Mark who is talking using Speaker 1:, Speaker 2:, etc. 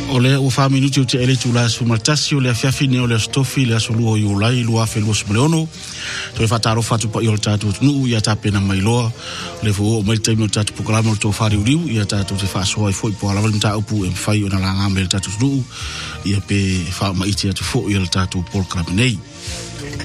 Speaker 1: Ole o fa minuti o te ele tula su maltasi o le afiafine o le stofi le asulu o yulai lua felu smoleono to fa taro fatu pa yol tatu nu ya tapena mailoa le fo o mai taimi tatu programa to fa riu ya tatu te fa so foi po ala volta upu e fai ona la ngamel tatu nu ia pe fa mai te fo yol tatu programa nei